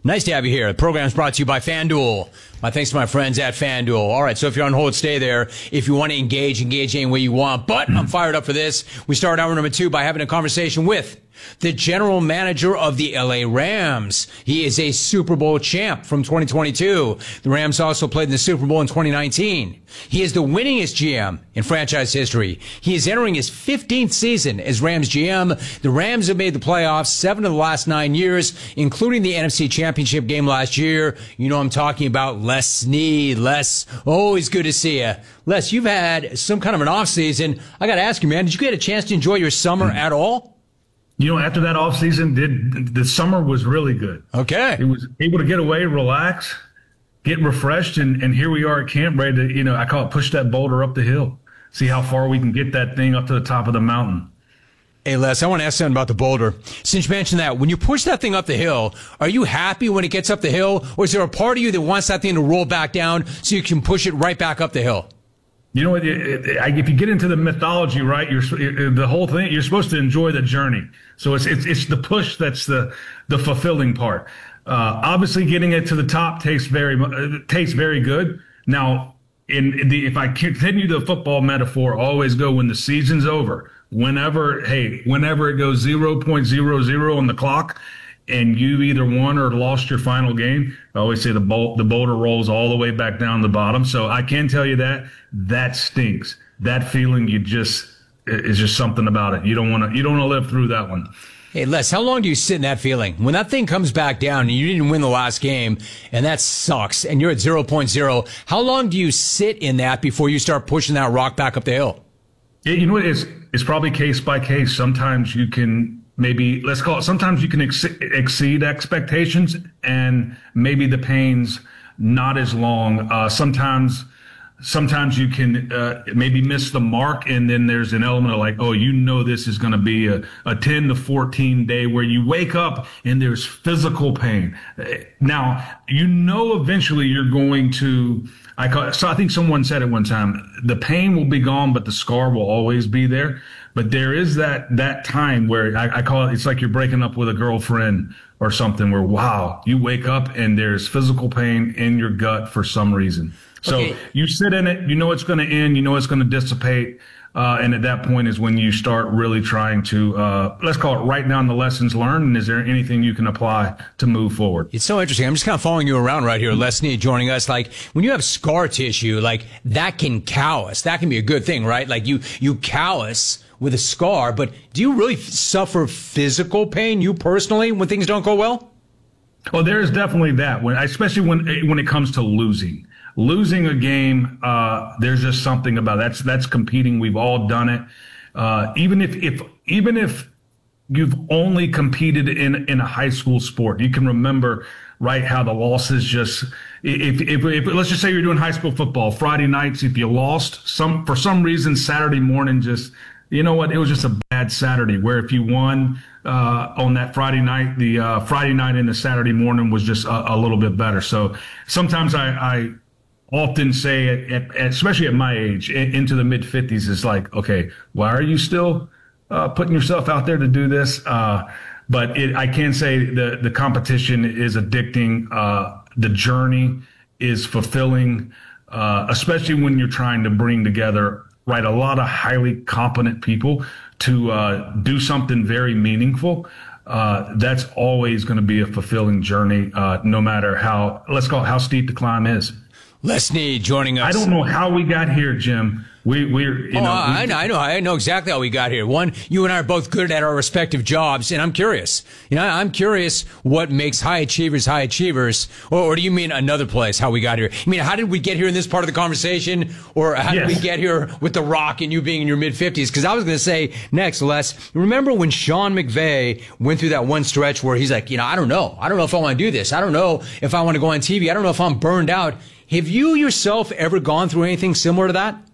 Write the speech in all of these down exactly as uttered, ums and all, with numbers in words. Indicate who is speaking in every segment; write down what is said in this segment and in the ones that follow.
Speaker 1: Nice to have you here. The program is brought to you by FanDuel. My thanks to my friends at FanDuel. All right, so if you're on hold, stay there. If you want to engage, engage any way you want. But I'm fired up for this. We start hour number two by having a conversation with the general manager of the L A Rams. He is a Super Bowl champ from twenty twenty-two. The Rams also played in the Super Bowl in twenty nineteen. He is the winningest G M in franchise history. He is entering his fifteenth season as Rams G M. The Rams have made the playoffs seven of the last nine years, including the N F C Championship game last year. You know I'm talking about Les Snead. Les, always good to see you. Les, you've had some kind of an off season. I got to ask you, man, did you get a chance to enjoy your summer at all?
Speaker 2: You know, after that off season, did the summer was really good.
Speaker 1: Okay.
Speaker 2: It was able to get away, relax, get refreshed, and, and here we are at camp ready to, you know, I call it push that boulder up the hill, see how far we can get that thing up to the top of the mountain.
Speaker 1: Hey, Les, I want to ask something about the boulder. Since you mentioned that, when you push that thing up the hill, are you happy when it gets up the hill, or is there a part of you that wants that thing to roll back down so you can push it right back up the hill?
Speaker 2: You know what? If you get into the mythology, right, you're the whole thing. You're supposed to enjoy the journey. So it's it's it's the push that's the the fulfilling part. Uh, obviously, getting it to the top tastes very uh, tastes very good. Now, in the if I continue the football metaphor, I always go when the season's over. Whenever hey, whenever it goes zero point zero zero on the clock, and you either won or lost your final game, I always say the bolt, the boulder rolls all the way back down the bottom. So I can tell you that that stinks. That feeling, you just is just something about it. You don't want to you don't want to live through that one.
Speaker 1: Hey, Les, how long do you sit in that feeling? When that thing comes back down and you didn't win the last game, and that sucks, and you're at zero point zero, how long do you sit in that before you start pushing that rock back up the hill?
Speaker 2: Yeah, you know what? It's, it's probably case by case. Sometimes you can maybe, let's call it, sometimes you can ex- exceed expectations, and maybe the pain's not as long. Uh, sometimes Sometimes you can uh, maybe miss the mark, and then there's an element of like, oh, you know this is going to be a, a ten to fourteen day where you wake up and there's physical pain. Now, you know eventually you're going to, I call, so I think someone said it one time, the pain will be gone, but the scar will always be there. But there is that that time where I, I call it, it's like you're breaking up with a girlfriend or something where, wow, you wake up and there's physical pain in your gut for some reason. So okay. You sit in it, you know it's going to end, you know it's going to dissipate, uh, and at that point is when you start really trying to, uh, let's call it, write down the lessons learned, and is there anything you can apply to move forward?
Speaker 1: It's so interesting. I'm just kind of following you around right here, Les Snead joining us. Like, when you have scar tissue, like, that can callous. That can be a good thing, right? Like, you, you callous with a scar, but do you really suffer physical pain, you personally, when things don't go well?
Speaker 2: Well, there is definitely that, when, especially when when it comes to losing. Losing a game, uh, there's just something about it. that's that's competing. We've all done it. Uh, even if if even if you've only competed in in a high school sport, you can remember right how the losses just. If, if if let's just say you're doing high school football, Friday nights, if you lost some for some reason, Saturday morning just. You know what? It was just a bad Saturday where if you won uh, on that Friday night, the uh, Friday night and the Saturday morning was just a, a little bit better. So sometimes I, I often say, at, at, especially at my age, in, into the mid fifties, it's like, okay, why are you still uh, putting yourself out there to do this? Uh, but it, I can say the, the competition is addicting. Uh, the journey is fulfilling, uh, especially when you're trying to bring together right, a lot of highly competent people to uh, do something very meaningful. Uh, that's always going to be a fulfilling journey, uh, no matter how, let's call it how steep the climb is.
Speaker 1: Les Snead joining us.
Speaker 2: I don't know how we got here, Jim. We, we're, you
Speaker 1: oh,
Speaker 2: know.
Speaker 1: I,
Speaker 2: we,
Speaker 1: know, I know. I know exactly how we got here. One, you and I are both good at our respective jobs, and I'm curious. You know, I'm curious what makes high achievers high achievers, or, or do you mean another place, how we got here? I mean, how did we get here in this part of the conversation, or how
Speaker 2: yes.
Speaker 1: did we get here with The Rock and you being in your mid-fifties? Because I was going to say next, Les, remember when Sean McVay went through that one stretch where he's like, you know, I don't know. I don't know if I want to do this. I don't know if I want to go on T V. I don't know if I'm burned out. Have you yourself ever gone through anything similar to that?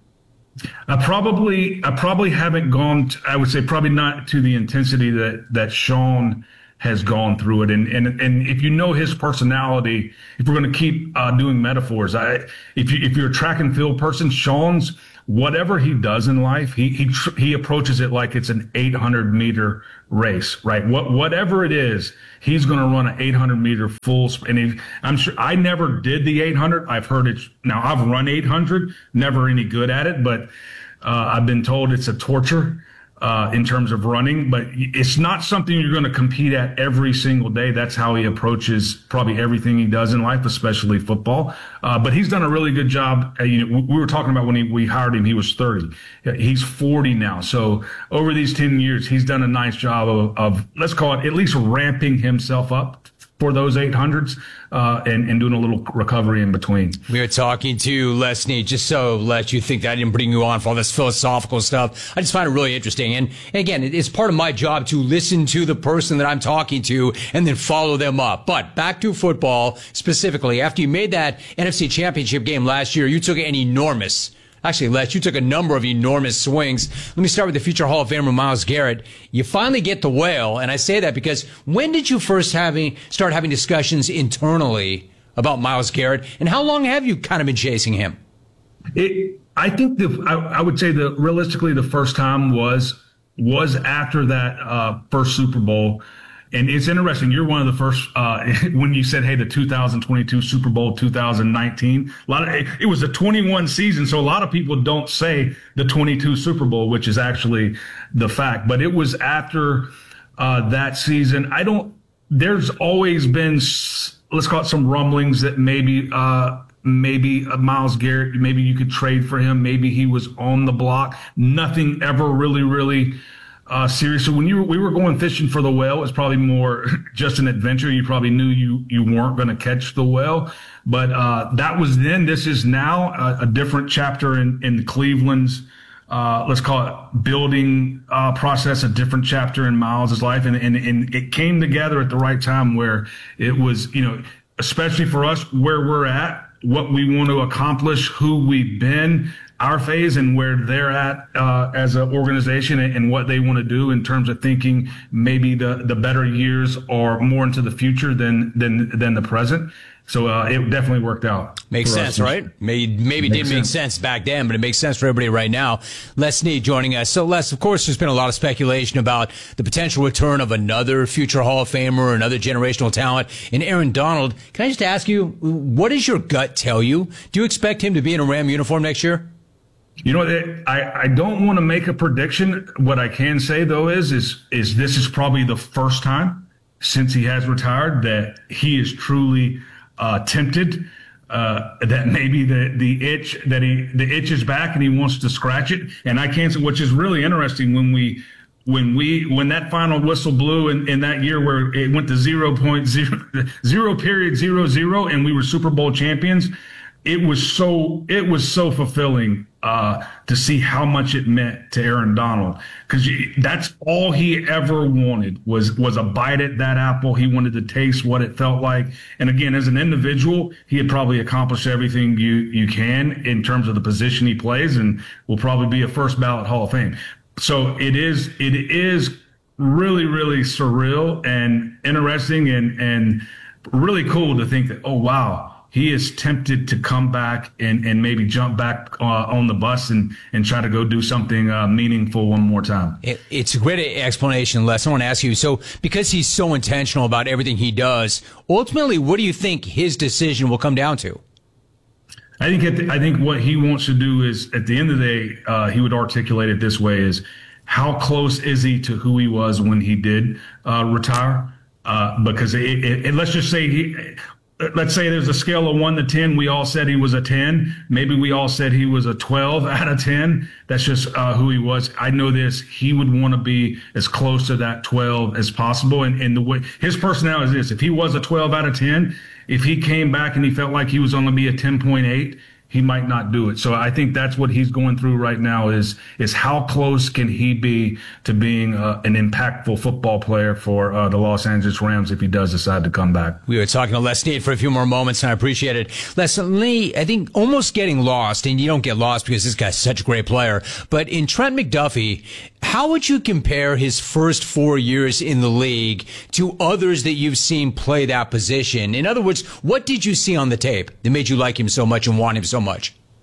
Speaker 2: I probably, I probably haven't gone, to, I would say probably not to the intensity that, that Sean has gone through it. And, and, and if you know his personality, if we're going to keep uh, doing metaphors, I, if you, if you're a track and field person, Sean's whatever he does in life, he he he approaches it like it's an eight hundred meter race, right? What whatever it is, he's going to run an eight hundred meter full. And he, I'm sure I never did the eight hundred. I've heard it. Now I've run eight hundred, never any good at it, but uh, I've been told it's a torture. Uh, in terms of running, but it's not something you're going to compete at every single day. That's how he approaches probably everything he does in life, especially football. Uh, but he's done a really good job. Uh, you know, we were talking about when he, we hired him, he was thirty. He's forty now. So over these ten years, he's done a nice job of, of let's call it at least ramping himself up for those eight hundreds uh, and, and doing a little recovery in between.
Speaker 1: We were talking to Les Snead, just so let you think that I didn't bring you on for all this philosophical stuff. I just find it really interesting. And, and again, it's part of my job to listen to the person that I'm talking to and then follow them up. But back to football specifically, after you made that N F C Championship game last year, you took an enormous Actually, Les, you took a number of enormous swings. Let me start with the future Hall of Famer, Myles Garrett. You finally get the whale, and I say that because when did you first having, start having discussions internally about Myles Garrett, and how long have you kind of been chasing him?
Speaker 2: It, I think the I, I would say that realistically the first time was was after that uh, first Super Bowl. And it's interesting. You're one of the first uh, when you said, "Hey, the two thousand twenty-two Super Bowl, two thousand nineteen." A lot of it was a twenty-one season, so a lot of people don't say the twenty-two Super Bowl, which is actually the fact. But it was after uh, that season. I don't. There's always been, let's call it, some rumblings that maybe uh, maybe uh, Myles Garrett, maybe you could trade for him. Maybe he was on the block. Nothing ever really, really. Uh, serious. So when you were, we were going fishing for the whale, it was probably more just an adventure. You probably knew you, you weren't going to catch the whale, but, uh, that was then. This is now a, a different chapter in, in Cleveland's, uh, let's call it building, uh, process, a different chapter in Myles' life. And, and, and it came together at the right time where it was, you know, especially for us where we're at, what we want to accomplish, who we've been, our phase, and where they're at uh, as an organization, and, and what they want to do in terms of thinking maybe the, the better years are more into the future than than than the present. So uh, it definitely worked out.
Speaker 1: Makes sense, right? Maybe, maybe it didn't make sense back then, but it makes sense for everybody right now. Les Snead joining us. So, Les, of course, there's been a lot of speculation about the potential return of another future Hall of Famer, another generational talent in Aaron Donald. Can I just ask you, what does your gut tell you? Do you expect him to be in a Ram uniform next year?
Speaker 2: You know, I, I don't want to make a prediction. What I can say, though, is, is, is this is probably the first time since he has retired that he is truly uh, tempted, uh, that maybe the, the itch that he, the itch is back and he wants to scratch it. And I can't say, which is really interesting when we, when we, when that final whistle blew in, in that year where it went to zero point zero, zero period zero zero, and we were Super Bowl champions. It was so, it was so fulfilling, uh, to see how much it meant to Aaron Donald. Cause that's all he ever wanted was, was a bite at that apple. He wanted to taste what it felt like. And again, as an individual, he had probably accomplished everything you, you can in terms of the position he plays, and will probably be a first ballot Hall of Fame. So it is, it is really, really surreal and interesting, and, and really cool to think that, oh, wow, he is tempted to come back and, and maybe jump back uh, on the bus and, and try to go do something uh, meaningful one more time.
Speaker 1: It, it's a great explanation, Les. I want to ask you, so because he's so intentional about everything he does, ultimately, what do you think his decision will come down to?
Speaker 2: I think at the, I think what he wants to do is, at the end of the day, uh, he would articulate it this way: is how close is he to who he was when he did uh, retire? Uh, because it, it, it, let's just say he. Let's say there's a scale of one to ten. We all said he was a ten. Maybe we all said he was a twelve out of ten. That's just uh, who he was. I know this. He would want to be as close to that twelve as possible. And, and the way his personality is this: if he was a twelve out of ten, if he came back and he felt like he was going to be a ten point eight, he might not do it. So I think that's what he's going through right now is, is how close can he be to being uh, an impactful football player for uh, the Los Angeles Rams if he does decide to come back.
Speaker 1: We were talking to Les Snead for a few more moments, and I appreciate it. Les, Lee, I think almost getting lost, and you don't get lost because this guy's such a great player, but in Trent McDuffie, how would you compare his first four years in the league to others that you've seen play that position? In other words, what did you see on the tape that made you like him so much and want him so much?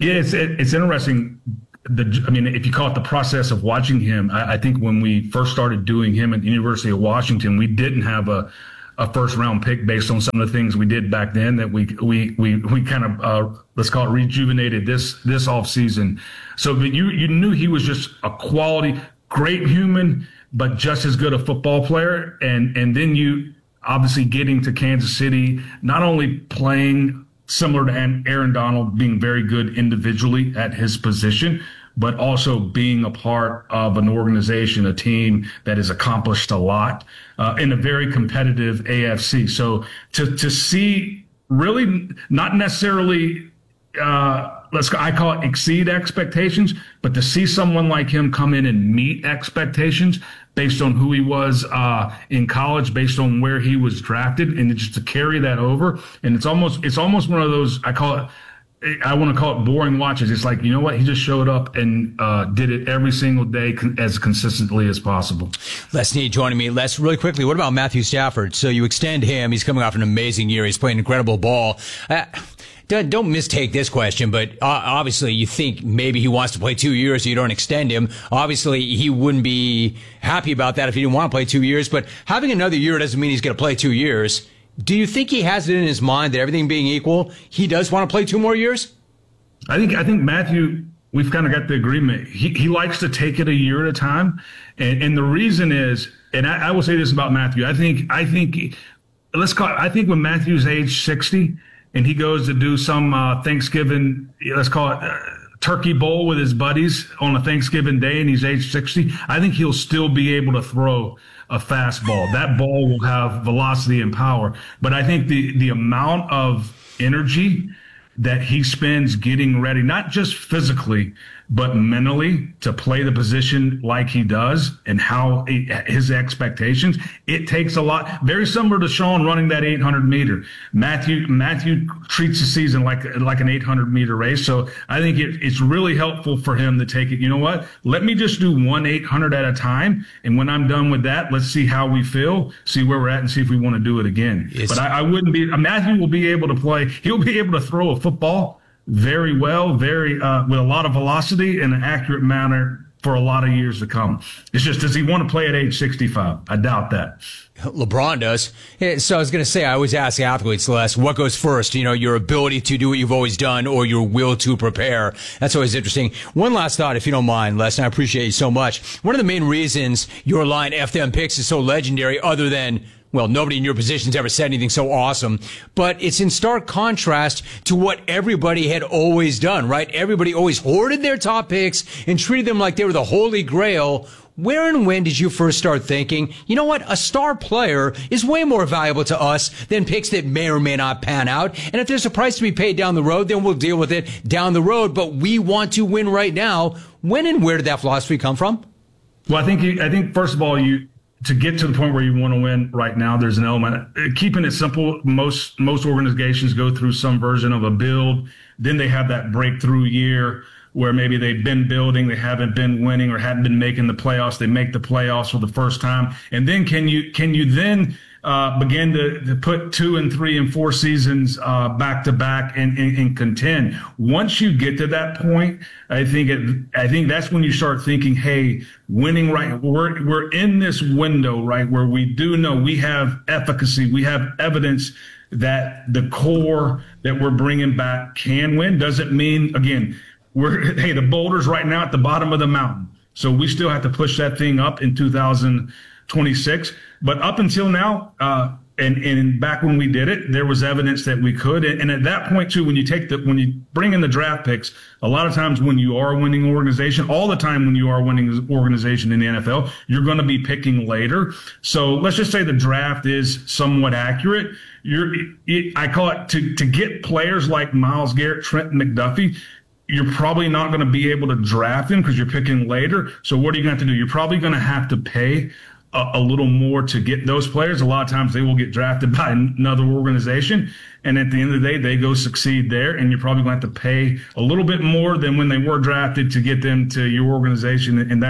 Speaker 2: Yeah, it's it, it's interesting. The, I mean, if you call it the process of watching him, I, I think when we first started doing him at the University of Washington, we didn't have a, a first round pick based on some of the things we did back then that we we we we kind of uh, let's call it rejuvenated this this off season. So but you you knew he was just a quality, great human, but just as good a football player. And and then you obviously getting to Kansas City, not only playing similar to Aaron Donald, being very good individually at his position, but also being a part of an organization, a team that has accomplished a lot uh, in a very competitive A F C. So to to see really not necessarily, uh, let's I call it exceed expectations, but to see someone like him come in and meet expectations based on who he was uh, in college, based on where he was drafted, and just to carry that over. And it's almost it's almost one of those, I call it, I want to call it boring watches. It's like, you know what? He just showed up and uh, did it every single day con- as consistently as possible.
Speaker 1: Les Snead joining me. Les, really quickly, what about Matthew Stafford? So you extend him. He's coming off an amazing year. He's playing incredible ball. Uh, Don't, don't mistake this question, but uh, obviously you think maybe he wants to play two years so you don't extend him. Obviously, he wouldn't be happy about that if he didn't want to play two years. But having another year doesn't mean he's going to play two years. Do you think he has it in his mind that everything being equal, he does want to play two more years?
Speaker 2: I think I think Matthew, we've kind of got the agreement. He he likes to take it a year at a time, and and the reason is, and I, I will say this about Matthew. I think I think let's call it, I think when Matthew's age sixty. And he goes to do some uh, Thanksgiving, let's call it uh, turkey bowl with his buddies on a Thanksgiving day, and he's age sixty. I think he'll still be able to throw a fastball. That ball will have velocity and power. But I think the the amount of energy that he spends getting ready, not just physically, but mentally, to play the position like he does and how he, his expectations, it takes a lot. Very similar to Sean running that eight hundred meter. Matthew Matthew treats the season like like an eight hundred meter race. So I think it, it's really helpful for him to take it. You know what? Let me just do one eight hundred at a time. And when I'm done with that, let's see how we feel, see where we're at, and see if we want to do it again. It's, but I, I wouldn't be, Matthew will be able to play. He'll be able to throw a football very well, very uh, with a lot of velocity in an accurate manner for a lot of years to come. It's just, does he want to play at age sixty-five? I doubt that.
Speaker 1: LeBron does. So I was going to say, I always ask athletes, Les, what goes first? You know, your ability to do what you've always done or your will to prepare. That's always interesting. One last thought, if you don't mind, Les, and I appreciate you so much. One of the main reasons your line F them picks is so legendary, other than, well, nobody in your position's ever said anything so awesome, but it's in stark contrast to what everybody had always done, right? Everybody always hoarded their top picks and treated them like they were the holy grail. Where and when did you first start thinking, you know what, a star player is way more valuable to us than picks that may or may not pan out? And if there's a price to be paid down the road, then we'll deal with it down the road. But we want to win right now. When and where did that philosophy come from?
Speaker 2: Well, I think you, I think first of all, you to get to the point where you want to win right now, there's an element keeping it simple. Most most organizations go through some version of a build, then they have that breakthrough year where maybe they've been building, they haven't been winning or hadn't been making the playoffs. They make the playoffs for the first time. And then can you can you then uh, begin to, to put two and three and four seasons uh, back to back and, and, and contend? Once you get to that point, I think it, I think that's when you start thinking, hey, winning right, we're we're in this window, right, where we do know we have efficacy, we have evidence that the core that we're bringing back can win. Doesn't mean, again, we're, hey, the boulder's right now at the bottom of the mountain. So we still have to push that thing up in two thousand twenty-six. But up until now, uh, and, and back when we did it, there was evidence that we could. And, and at that point, too, when you take the, when you bring in the draft picks, a lot of times when you are a winning organization, all the time when you are a winning organization in the N F L, you're going to be picking later. So let's just say the draft is somewhat accurate. You're, it, I call it to, to get players like Myles Garrett, Trent McDuffie. You're probably not going to be able to draft them because you're picking later. So what are you going to have to do? You're probably going to have to pay a, a little more to get those players. A lot of times they will get drafted by another organization. And at the end of the day, they go succeed there. And you're probably going to have to pay a little bit more than when they were drafted to get them to your organization. And that's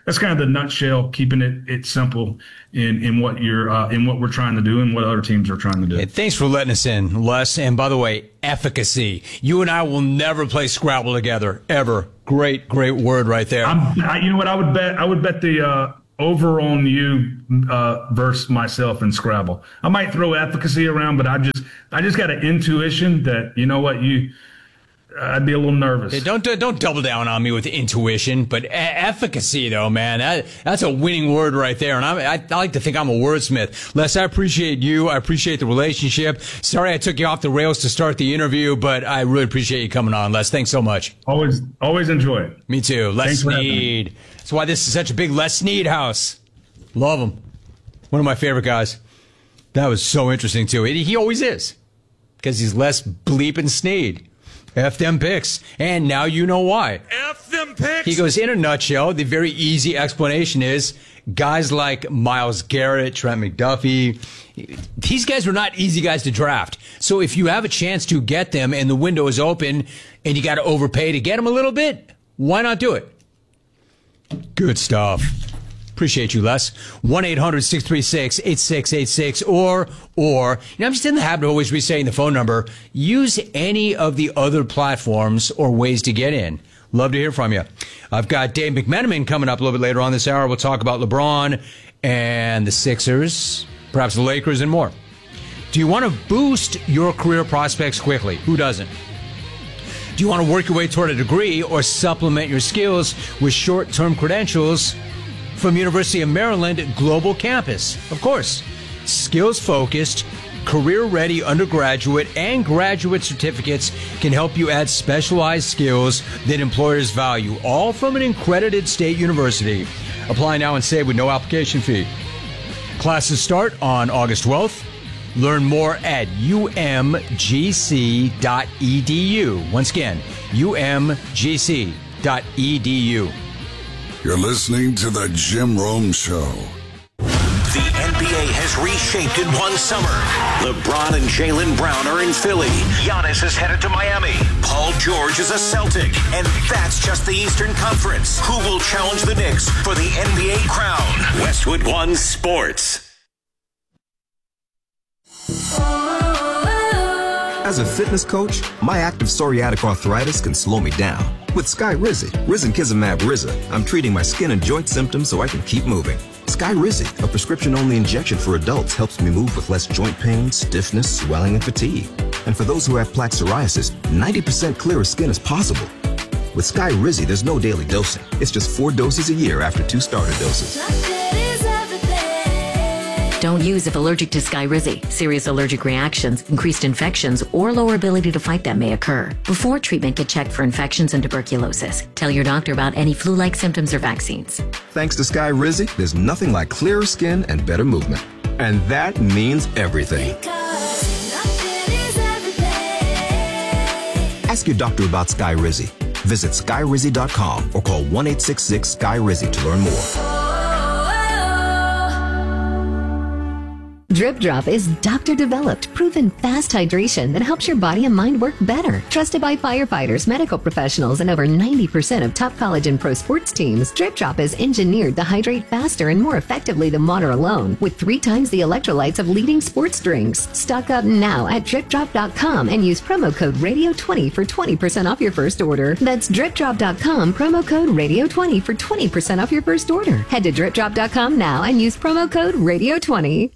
Speaker 2: that's kind of the nutshell, keeping it it simple in in what you're uh, in what we're trying to do and what other teams are trying to do.
Speaker 1: Hey, thanks for letting us in, Les. And by the way, efficacy. You and I will never play Scrabble together ever. Great, great word right there.
Speaker 2: I'm, I, you know what? I would bet I would bet the uh, over on you uh, versus myself in Scrabble. I might throw efficacy around, but I just I just got an intuition that, you know what, you. I'd be a little nervous.
Speaker 1: Hey, don't don't double down on me with intuition, but a- efficacy, though, man, that, that's a winning word right there. And I, I, I like to think I'm a wordsmith. Les, I appreciate you. I appreciate the relationship. Sorry I took you off the rails to start the interview, but I really appreciate you coming on, Les. Thanks so much.
Speaker 2: Always, always enjoy it.
Speaker 1: Me too. Les
Speaker 2: Thanks for having me.
Speaker 1: Snead. That's why this is such a big Les Snead house. Love him. One of my favorite guys. That was so interesting too. He, he always is, because he's Les bleeping Snead. F them picks. And now you know why.
Speaker 3: F them picks.
Speaker 1: He goes, in a nutshell, the very easy explanation is guys like Myles Garrett, Trent McDuffie, these guys are not easy guys to draft. So if you have a chance to get them and the window is open and you got to overpay to get them a little bit, why not do it? Good stuff. Appreciate you, Les. one eight hundred six three six eight six eight six or, or, you know, I'm just in the habit of always re-saying the phone number. Use any of the other platforms or ways to get in. Love to hear from you. I've got Dave McMenamin coming up a little bit later on this hour. We'll talk about LeBron and the Sixers, perhaps the Lakers and more. Do you want to boost your career prospects quickly? Who doesn't? Do you want to work your way toward a degree or supplement your skills with short-term credentials from University of Maryland Global Campus? Of course, skills-focused, career-ready undergraduate and graduate certificates can help you add specialized skills that employers value, all from an accredited state university. Apply now and save with no application fee. Classes start on August twelfth. Learn more at u m g c dot e d u. Once again, u m g c dot e d u.
Speaker 4: You're listening to The Jim Rome Show.
Speaker 3: The N B A has reshaped in one summer. LeBron and Jaylen Brown are in Philly. Giannis is headed to Miami. Paul George is a Celtic. And that's just the Eastern Conference. Who will challenge the Knicks for the N B A crown? Westwood One Sports.
Speaker 5: As a fitness coach, my active psoriatic arthritis can slow me down. With Skyrizi, Risankizumab Riza, I'm treating my skin and joint symptoms so I can keep moving. Skyrizi, a prescription-only injection for adults, helps me move with less joint pain, stiffness, swelling, and fatigue. And for those who have plaque psoriasis, ninety percent clearer skin is possible. With Skyrizi, there's no daily dosing. It's just four doses a year after two starter doses.
Speaker 6: Don't use if allergic to Skyrizi. Serious allergic reactions, increased infections, or lower ability to fight them may occur. Before treatment, get checked for infections and tuberculosis. Tell your doctor about any flu-like symptoms or vaccines.
Speaker 5: Thanks to Skyrizi, there's nothing like clearer skin and better movement. And that means everything. Ask your doctor about Skyrizi. Visit skyrizi dot com or call one eight six six Sky Rizi to learn more.
Speaker 7: Drip Drop is doctor-developed, proven fast hydration that helps your body and mind work better. Trusted by firefighters, medical professionals, and over ninety percent of top college and pro sports teams, Drip Drop is engineered to hydrate faster and more effectively than water alone, with three times the electrolytes of leading sports drinks. Stock up now at drip drop dot com and use promo code radio twenty for twenty percent off your first order. That's drip drop dot com, promo code radio twenty for twenty percent off your first order. Head to drip drop dot com now and use promo code radio twenty.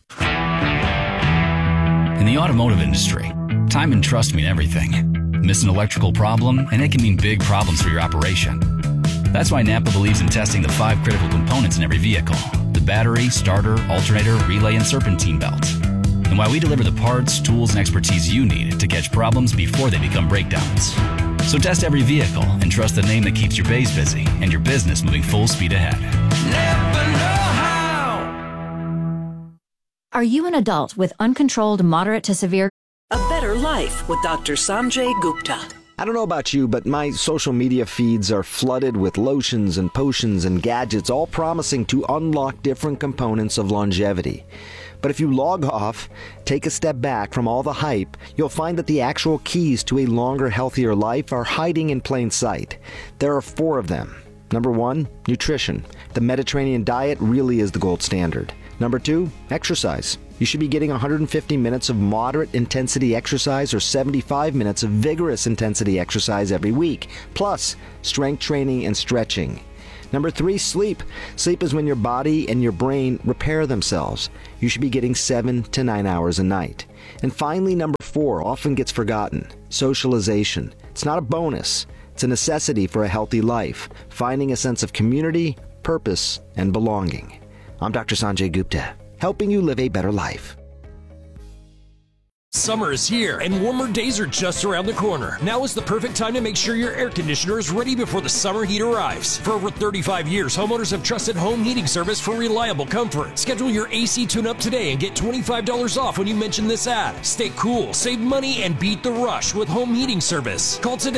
Speaker 8: In the automotive industry, time and trust mean everything. Miss an electrical problem, and it can mean big problems for your operation. That's why Napa believes in testing the five critical components in every vehicle: the battery, starter, alternator, relay, and serpentine belts. And why we deliver the parts, tools, and expertise you need to catch problems before they become breakdowns. So test every vehicle and trust the name that keeps your bays busy and your business moving full speed ahead. Napa know-how.
Speaker 9: Are you an adult with uncontrolled moderate to severe?
Speaker 10: A Better Life with Doctor Sanjay Gupta.
Speaker 11: I don't know about you, but my social media feeds are flooded with lotions and potions and gadgets, all promising to unlock different components of longevity. But if you log off, take a step back from all the hype, you'll find that the actual keys to a longer, healthier life are hiding in plain sight. There are four of them. Number one, nutrition. The Mediterranean diet really is the gold standard. Number two, exercise. You should be getting one hundred fifty minutes of moderate intensity exercise or seventy-five minutes of vigorous intensity exercise every week, plus strength training and stretching. Number three, sleep. Sleep is when your body and your brain repair themselves. You should be getting seven to nine hours a night. And finally, number four, often gets forgotten, socialization. It's not a bonus. It's a necessity for a healthy life, finding a sense of community, purpose, and belonging. I'm Doctor Sanjay Gupta, helping you live a better life.
Speaker 12: Summer is here, and warmer days are just around the corner. Now is the perfect time to make sure your air conditioner is ready before the summer heat arrives. For over thirty-five years, homeowners have trusted Home Heating Service for reliable comfort. Schedule your A C tune-up today and get twenty-five dollars off when you mention this ad. Stay cool, save money, and beat the rush with Home Heating Service. Call today.